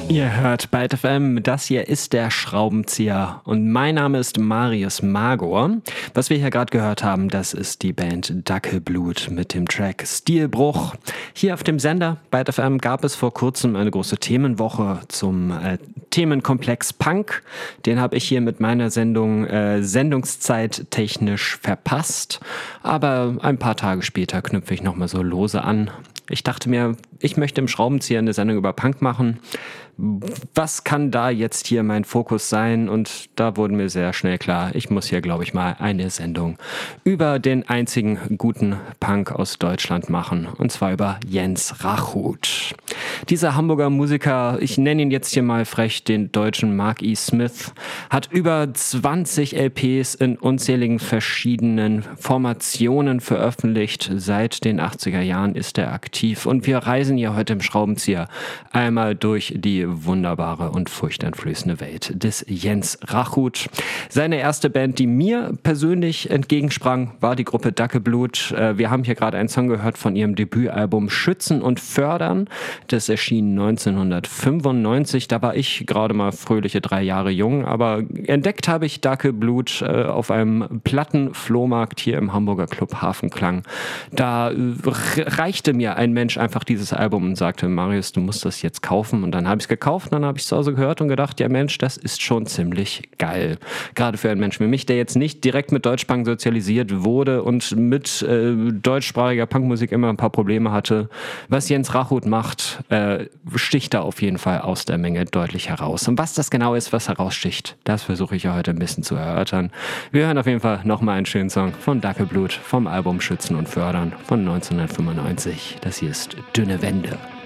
Ihr hört Byte FM, das hier ist der Schraubenzieher und mein Name ist Marius Magor. Was wir hier gerade gehört haben, das ist die Band Dackelblut mit dem Track Stilbruch. Hier auf dem Sender Byte FM gab es vor kurzem eine große Themenwoche zum Themenkomplex Punk. Den habe ich hier mit meiner Sendung Sendungszeit technisch verpasst, aber ein paar Tage später knüpfe ich nochmal so lose an. Ich dachte mir, ich möchte im Schraubenzieher eine Sendung über Punk machen. Was kann da jetzt hier mein Fokus sein? Und da wurde mir sehr schnell klar, ich muss hier, glaube ich, mal eine Sendung über den einzigen guten Punk aus Deutschland machen. Und zwar über Jens Rachut. Dieser Hamburger Musiker, ich nenne ihn jetzt hier mal frech, den deutschen Mark E. Smith, hat über 20 LPs in unzähligen verschiedenen Formationen veröffentlicht. Seit den 80er Jahren ist er aktiv. Und wir reisen hier heute im Schraubenzieher einmal durch die wunderbare und furchteinflößende Welt des Jens Rachut. Seine erste Band, die mir persönlich entgegensprang, war die Gruppe Dackelblut. Wir haben hier gerade einen Song gehört von ihrem Debütalbum Schützen und Fördern. Das erschien 1995. Da war ich gerade mal fröhliche 3 Jahre jung, aber entdeckt habe ich Dackelblut auf einem Plattenflohmarkt hier im Hamburger Club Hafenklang. Da reichte mir ein Mensch einfach dieses Album und sagte, Marius, du musst das jetzt kaufen. Und dann habe ich es gekauft, dann habe ich es zu Hause gehört und gedacht, ja Mensch, das ist schon ziemlich geil. Gerade für einen Menschen wie mich, der jetzt nicht direkt mit Deutschpunk sozialisiert wurde und mit deutschsprachiger Punkmusik immer ein paar Probleme hatte. Was Jens Rachut macht, sticht da auf jeden Fall aus der Menge deutlich heraus. Und was das genau ist, was heraussticht, das versuche ich ja heute ein bisschen zu erörtern. Wir hören auf jeden Fall nochmal einen schönen Song von Dackelblut vom Album Schützen und Fördern von 1995. Das hier ist Dünne Wände.